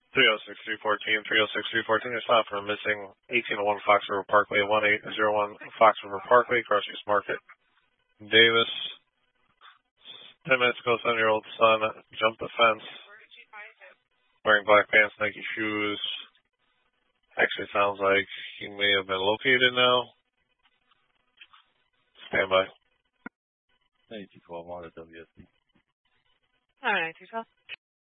306-314, 306-314. You're stopped for missing 1801 Fox River Parkway, 1801 Fox River Parkway, Groceries Market, Davis. 10 minutes ago, 7-year-old son jumped the fence, wearing black pants, Nike shoes. Actually, sounds like he may have been located now. Stand by. 9212 on the WSB. All right, 9212.